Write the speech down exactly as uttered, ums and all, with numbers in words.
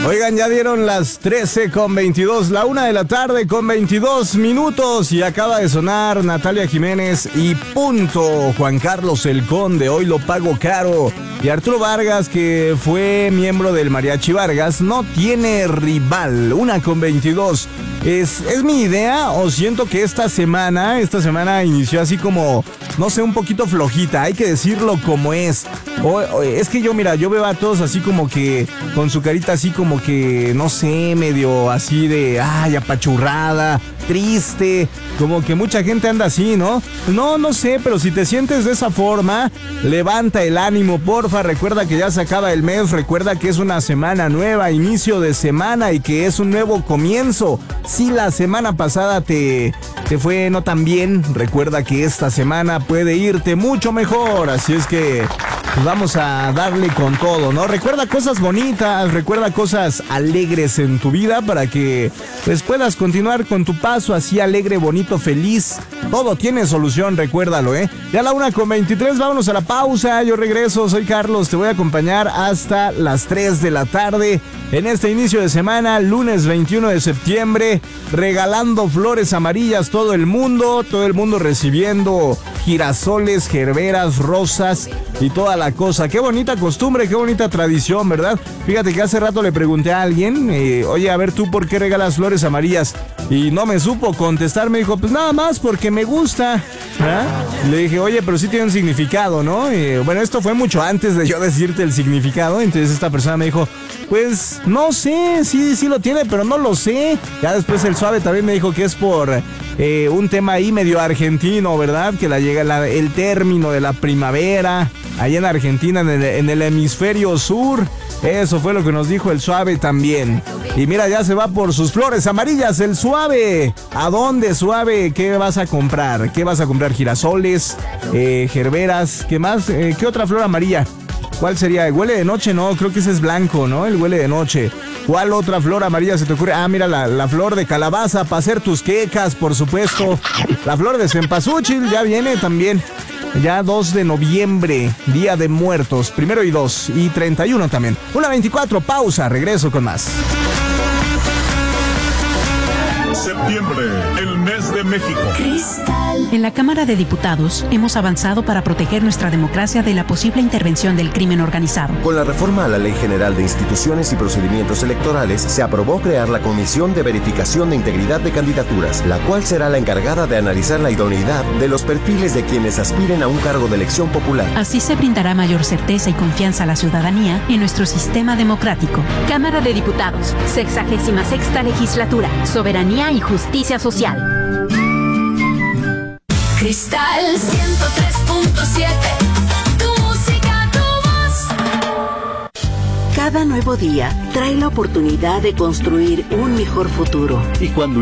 Oigan, ya dieron las trece con veintidós, la una de la tarde con veintidós minutos y acaba de sonar Natalia Jiménez y punto. Juan Carlos el Conde, hoy lo pago caro. Y Arturo Vargas, que fue miembro del Mariachi Vargas, no tiene rival. Una con veintidós. ¿Es, ¿Es mi idea o siento que esta semana, esta semana inició así como, no sé, un poquito flojita? Hay que decirlo como es. O, o, es que yo, mira, yo veo a todos así como que, con su carita así como que, no sé, medio así de, ay, apachurrada, triste, como que mucha gente anda así, ¿no? No, no sé, pero si te sientes de esa forma, levanta el ánimo, porfa, recuerda que ya se acaba el mes, recuerda que es una semana nueva, inicio de semana y que es un nuevo comienzo. Si la semana pasada te, te fue no tan bien, recuerda que esta semana puede irte mucho mejor, así es que pues vamos a darle con todo, ¿no? Recuerda cosas bonitas, recuerda cosas alegres en tu vida para que pues puedas continuar con tu paso así alegre, bonito, feliz. Todo tiene solución, recuérdalo, ¿eh? Ya a la una con veintitrés, vámonos a la pausa. Yo regreso, soy Carlos, te voy a acompañar hasta las tres de la tarde en este inicio de semana, lunes veintiuno de septiembre, regalando flores amarillas todo el mundo, todo el mundo recibiendo girasoles, gerberas, rosas y toda la cosa. Qué bonita costumbre, qué bonita tradición, ¿verdad? Fíjate que hace rato le pregunté a alguien, eh, oye, a ver, ¿tú por qué regalas flores amarillas? Y no me supo contestar, me dijo, pues nada más porque me gusta. ¿Ah? Le dije, oye, pero sí tiene un significado, ¿no? Y, bueno, esto fue mucho antes de yo decirte el significado, entonces esta persona me dijo, pues no sé, sí, sí lo tiene, pero no lo sé. Ya después el Suave también me dijo que es por eh, un tema ahí medio argentino, ¿verdad? Que la llega la, el término de la primavera, allá en Argentina, en el, en el hemisferio sur. Eso fue lo que nos dijo el Suave también. Y mira, ya se va por sus flores amarillas, el Suave. ¿A dónde, Suave? ¿Qué vas a comprar? ¿Qué vas a comprar? Girasoles, eh, gerberas, ¿qué más? Eh, ¿Qué otra flor amarilla? ¿Cuál sería? ¿El huele de noche? No, creo que ese es blanco, ¿no? El huele de noche. ¿Cuál otra flor amarilla se te ocurre? Ah, mira, la, la flor de calabaza para hacer tus quecas, por supuesto. La flor de cempasúchil ya viene también. Ya dos de noviembre, Día de Muertos, primero y dos, y treinta y uno también. una veinticuatro, pausa, regreso con más. Septiembre, el mes de México. Cristal. En la Cámara de Diputados hemos avanzado para proteger nuestra democracia de la posible intervención del crimen organizado. Con la reforma a la Ley General de Instituciones y Procedimientos Electorales, se aprobó crear la Comisión de Verificación de Integridad de Candidaturas, la cual será la encargada de analizar la idoneidad de los perfiles de quienes aspiren a un cargo de elección popular. Así se brindará mayor certeza y confianza a la ciudadanía en nuestro sistema democrático. Cámara de Diputados, sexagésima sexta legislatura, soberanía y justicia social. Cristal ciento tres punto siete, tu música, tu voz. Cada nuevo día trae la oportunidad de construir un mejor futuro. Y cuando